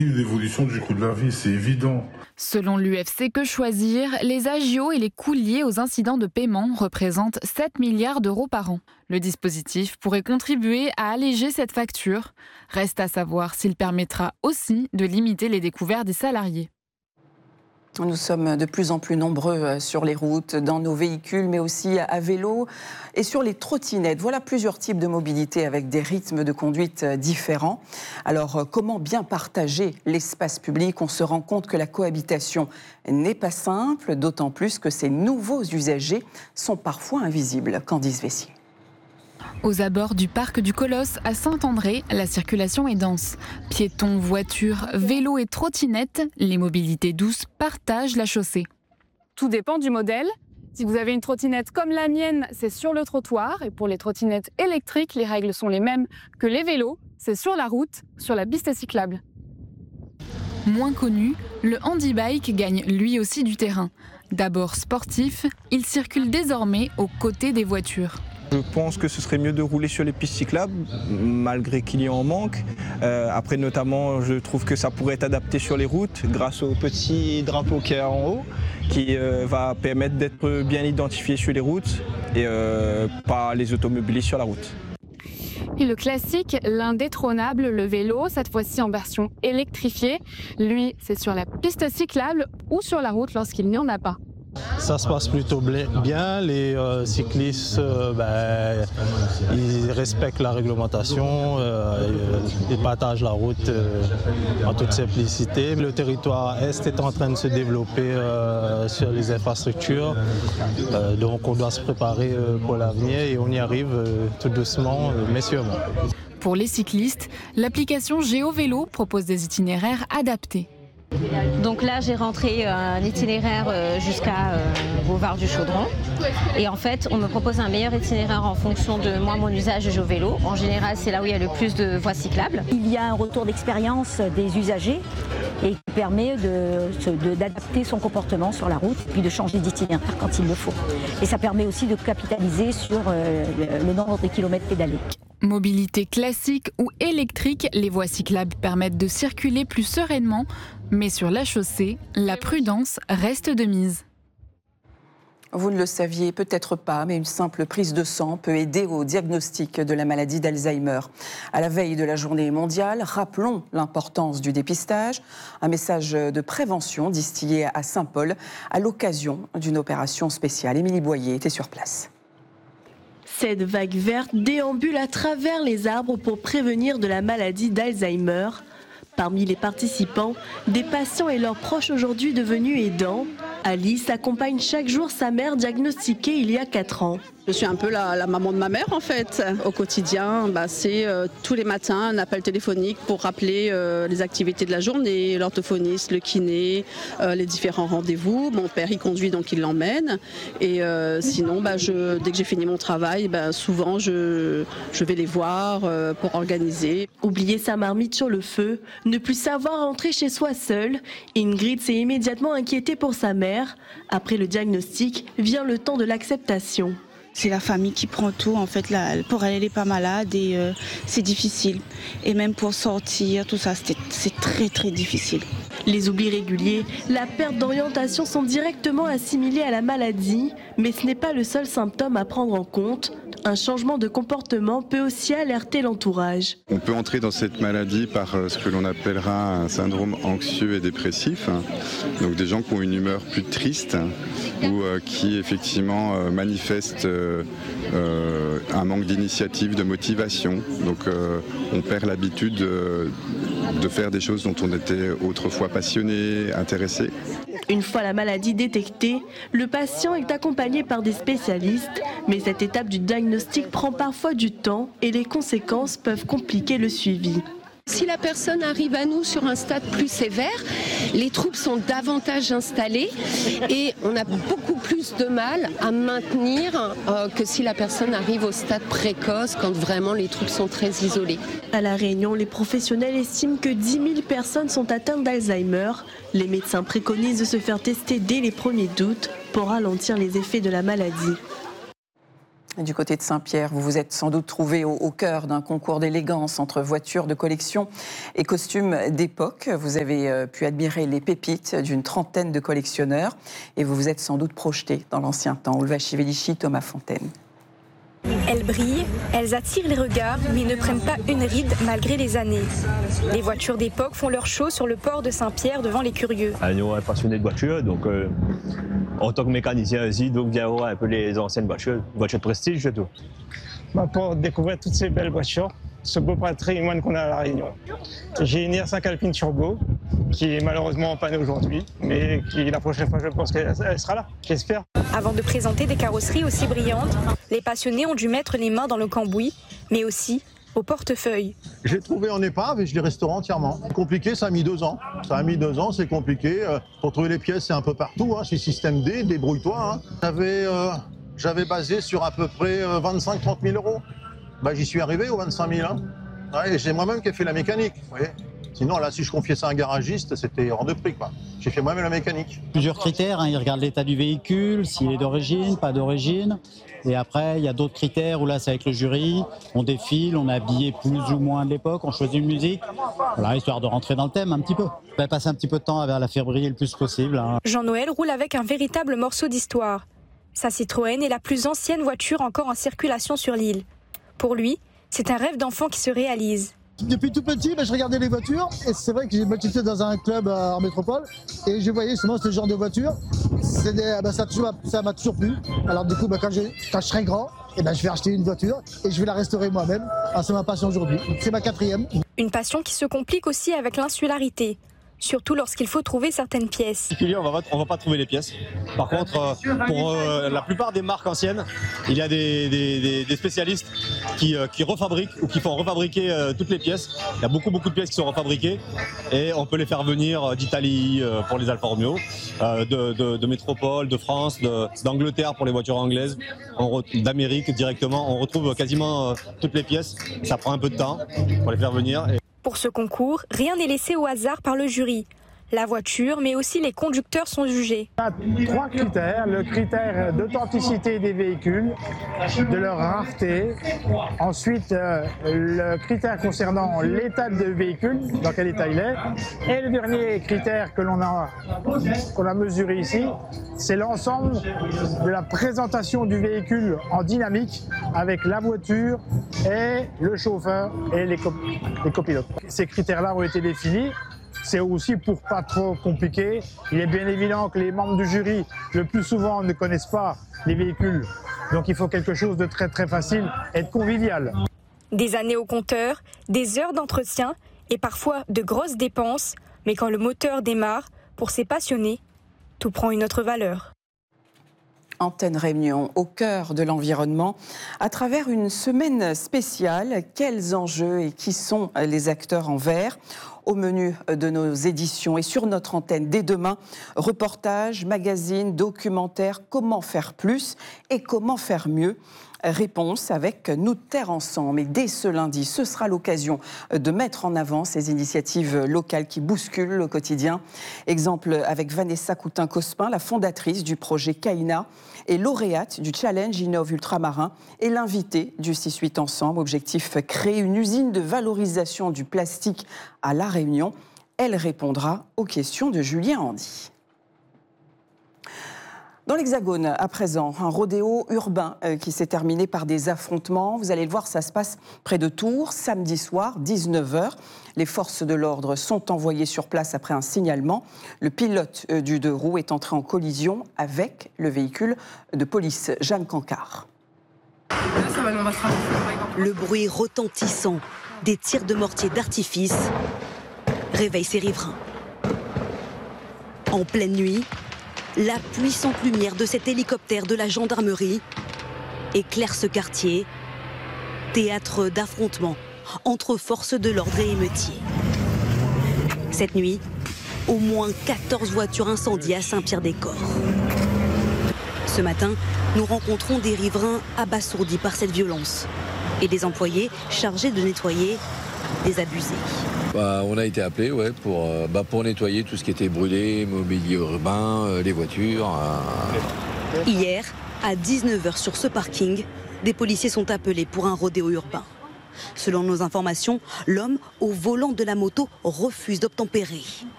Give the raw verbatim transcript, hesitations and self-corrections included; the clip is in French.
L'évolution du coût de la vie, c'est évident. Selon l'U F C Que Choisir, les agios et les coûts liés aux incidents de paiement représentent sept milliards d'euros par an. Le dispositif pourrait contribuer à alléger cette facture. Reste à savoir s'il permettra aussi de limiter les découvertes des salariés. Nous sommes de plus en plus nombreux sur les routes, dans nos véhicules, mais aussi à vélo et sur les trottinettes. Voilà plusieurs types de mobilité avec des rythmes de conduite différents. Alors, comment bien partager l'espace public ? On se rend compte que la cohabitation n'est pas simple, d'autant plus que ces nouveaux usagers sont parfois invisibles. Candice Vessier. Aux abords du parc du Colosse à Saint-André, la circulation est dense. Piétons, voitures, vélos et trottinettes, les mobilités douces partagent la chaussée. Tout dépend du modèle. Si vous avez une trottinette comme la mienne, c'est sur le trottoir. Et pour les trottinettes électriques, les règles sont les mêmes que les vélos. C'est sur la route, sur la piste cyclable. Moins connu, le handibike gagne lui aussi du terrain. D'abord sportif, il circule désormais aux côtés des voitures. Je pense que ce serait mieux de rouler sur les pistes cyclables, malgré qu'il y en manque. Euh, après, notamment, je trouve que ça pourrait être adapté sur les routes grâce au petit drapeau qui est en haut, qui euh, va permettre d'être bien identifié sur les routes et euh, pas les automobilistes sur la route. Et le classique, l'indétrônable, le vélo, cette fois-ci en version électrifiée. Lui, c'est sur la piste cyclable ou sur la route lorsqu'il n'y en a pas. Ça se passe plutôt bien, les euh, cyclistes euh, ben, ils respectent la réglementation, euh, ils partagent la route euh, en toute simplicité. Le territoire Est est en train de se développer euh, sur les infrastructures, euh, donc on doit se préparer euh, pour l'avenir et on y arrive euh, tout doucement euh, mais sûrement. Pour les cyclistes, l'application GeoVélo propose des itinéraires adaptés. Donc là, j'ai rentré un itinéraire jusqu'à euh, Boulevard du Chaudron. Et en fait, on me propose un meilleur itinéraire en fonction de moi, mon usage de GeoVélo. En général, c'est là où il y a le plus de voies cyclables. Il y a un retour d'expérience des usagers et qui permet de, de, d'adapter son comportement sur la route et puis de changer d'itinéraire quand il le faut. Et ça permet aussi de capitaliser sur euh, le, le nombre de kilomètres pédalés. Mobilité classique ou électrique, les voies cyclables permettent de circuler plus sereinement, mais sur la chaussée, la prudence reste de mise. Vous ne le saviez peut-être pas, mais une simple prise de sang peut aider au diagnostic de la maladie d'Alzheimer. À la veille de la journée mondiale, rappelons l'importance du dépistage. Un message de prévention distillé à Saint-Paul à l'occasion d'une opération spéciale. Émilie Boyer était sur place. Cette vague verte déambule à travers les arbres pour prévenir de la maladie d'Alzheimer. Parmi les participants, des patients et leurs proches aujourd'hui devenus aidants. Alice accompagne chaque jour sa mère diagnostiquée il y a quatre ans. Je suis un peu la, la maman de ma mère en fait. Au quotidien, bah, c'est euh, tous les matins un appel téléphonique pour rappeler euh, les activités de la journée, l'orthophoniste, le kiné, euh, les différents rendez-vous. Mon père y conduit donc il l'emmène. Et euh, sinon, bah, je, dès que j'ai fini mon travail, bah, souvent je, je vais les voir euh, pour organiser. Oublier sa marmite sur le feu, ne plus savoir rentrer chez soi seule, Ingrid s'est immédiatement inquiétée pour sa mère. Après le diagnostic, vient le temps de l'acceptation. C'est la famille qui prend tout, en fait, là, pour elle, elle n'est pas malade et euh, c'est difficile. Et même pour sortir, tout ça, c'est, c'est très très difficile. Les oublis réguliers, la perte d'orientation sont directement assimilés à la maladie, mais ce n'est pas le seul symptôme à prendre en compte. Un changement de comportement peut aussi alerter l'entourage. On peut entrer dans cette maladie par ce que l'on appellera un syndrome anxieux et dépressif. Donc des gens qui ont une humeur plus triste ou qui effectivement manifestent euh, un manque d'initiative, de motivation. Donc euh, on perd l'habitude de, de faire des choses dont on était autrefois passionné, intéressé. Une fois la maladie détectée, le patient est accompagné par des spécialistes, mais cette étape du diagnostic prend parfois du temps et les conséquences peuvent compliquer le suivi. Si la personne arrive à nous sur un stade plus sévère, les troubles sont davantage installés et on a beaucoup plus de mal à maintenir euh, que si la personne arrive au stade précoce quand vraiment les troubles sont très isolés. À La Réunion, les professionnels estiment que dix mille personnes sont atteintes d'Alzheimer. Les médecins préconisent de se faire tester dès les premiers doutes pour ralentir les effets de la maladie. Du côté de Saint-Pierre, vous vous êtes sans doute trouvé au, au cœur d'un concours d'élégance entre voitures de collection et costumes d'époque. Vous avez pu admirer les pépites d'une trentaine de collectionneurs et vous vous êtes sans doute projeté dans l'ancien temps. Ulvashi Velichi, Thomas Fontaine. Elles brillent, elles attirent les regards, mais ne prennent pas une ride malgré les années. Les voitures d'époque font leur show sur le port de Saint-Pierre devant les curieux. Nous, on est passionnés de voitures, donc euh, en tant que mécanicien aussi, donc viens voir un peu les anciennes voitures, voitures de prestige et tout. Bah pour découvrir toutes ces belles voitures, ce beau patrimoine qu'on a à La Réunion. J'ai une R cinq Alpine Turbo qui est malheureusement en panne aujourd'hui, mais qui la prochaine fois je pense qu'elle sera là, j'espère. Avant de présenter des carrosseries aussi brillantes, les passionnés ont dû mettre les mains dans le cambouis, mais aussi au portefeuille. J'ai trouvé en épave et je l'ai restauré entièrement. Compliqué, ça a mis deux ans. Ça a mis deux ans, c'est compliqué. Pour trouver les pièces, c'est un peu partout. Hein. C'est système D, débrouille-toi. Hein. J'avais, euh, j'avais basé sur à peu près vingt-cinq à trente mille euros. Bah, j'y suis arrivé aux vingt-cinq mille. Hein. Ouais, c'est moi-même qui ai fait la mécanique. Vous voyez. Sinon, là, si je confiais ça à un garagiste, c'était hors de prix, quoi. J'ai fait moi-même la mécanique. Plusieurs critères, hein. Il regarde l'état du véhicule, s'il est d'origine, pas d'origine. Et après, il y a d'autres critères où là, c'est avec le jury. On défile, on est habillé plus ou moins de l'époque, on choisit une musique. Voilà, histoire de rentrer dans le thème un petit peu. On va passer un petit peu de temps à vers la février le plus possible. Hein. Jean-Noël roule avec un véritable morceau d'histoire. Sa Citroën est la plus ancienne voiture encore en circulation sur l'île. Pour lui, c'est un rêve d'enfant qui se réalise. Depuis tout petit, bah, je regardais les voitures et c'est vrai que j'ai j'étais dans un club en métropole et je voyais justement ce genre de voiture. Des, bah, ça, toujours, ça m'a toujours plu. Alors du coup, bah, quand, je, quand je serai grand, eh ben, je vais acheter une voiture et je vais la restaurer moi-même. Alors, c'est ma passion aujourd'hui. C'est ma quatrième. Une passion qui se complique aussi avec l'insularité. Surtout lorsqu'il faut trouver certaines pièces. On va, on va pas trouver les pièces. Par contre, euh, pour euh, la plupart des marques anciennes, il y a des, des, des spécialistes qui, euh, qui refabriquent ou qui font refabriquer euh, toutes les pièces. Il y a beaucoup beaucoup de pièces qui sont refabriquées et on peut les faire venir d'Italie euh, pour les Alfa Romeo, euh, de, de, de métropole, de France, de, d'Angleterre pour les voitures anglaises, d'Amérique directement. On retrouve quasiment euh, toutes les pièces. Ça prend un peu de temps pour les faire venir. Et... Pour ce concours, rien n'est laissé au hasard par le jury. La voiture, mais aussi les conducteurs sont jugés. Il y a trois critères. Le critère d'authenticité des véhicules, de leur rareté. Ensuite, euh, le critère concernant l'état de véhicule, dans quel état il est. Et le dernier critère que l'on a, qu'on a mesuré ici, c'est l'ensemble de la présentation du véhicule en dynamique avec la voiture et le chauffeur et les, cop les copilotes. Ces critères-là ont été définis. C'est aussi pour pas trop compliqué. Il est bien évident que les membres du jury, le plus souvent, ne connaissent pas les véhicules. Donc il faut quelque chose de très très facile et de convivial. Des années au compteur, des heures d'entretien et parfois de grosses dépenses. Mais quand le moteur démarre, pour ces passionnés, tout prend une autre valeur. Antenne Réunion, au cœur de l'environnement, à travers une semaine spéciale. Quels enjeux et qui sont les acteurs en vert ? Au menu de nos éditions et sur notre antenne dès demain, reportages, magazines, documentaires, comment faire plus et comment faire mieux. Réponse avec Nous Terre Ensemble. Et dès ce lundi, ce sera l'occasion de mettre en avant ces initiatives locales qui bousculent le quotidien. Exemple avec Vanessa Coutin-Cospin, la fondatrice du projet Kaina et lauréate du Challenge Innov Ultramarin et l'invitée du six huit Ensemble. Objectif, créer une usine de valorisation du plastique à La Réunion. Elle répondra aux questions de Julien Handy. Dans l'Hexagone, à présent, un rodéo urbain euh, qui s'est terminé par des affrontements. Vous allez le voir, ça se passe près de Tours, samedi soir, dix-neuf heures. Les forces de l'ordre sont envoyées sur place après un signalement. Le pilote euh, du deux roues est entré en collision avec le véhicule de police. Jeanne Cancard. Le bruit retentissant des tirs de mortier d'artifice réveille ses riverains. En pleine nuit, la puissante lumière de cet hélicoptère de la gendarmerie éclaire ce quartier, théâtre d'affrontements entre forces de l'ordre et émeutiers. Cette nuit, au moins quatorze voitures incendiées à Saint-Pierre-des-Corps. Ce matin, nous rencontrons des riverains abasourdis par cette violence et des employés chargés de nettoyer des abusés. Bah, on a été appelé ouais, pour, euh, bah, pour nettoyer tout ce qui était brûlé, mobilier urbain, euh, les voitures. Euh... Hier, à dix-neuf heures sur ce parking, des policiers sont appelés pour un rodéo urbain. Selon nos informations, l'homme au volant de la moto refuse d'obtempérer.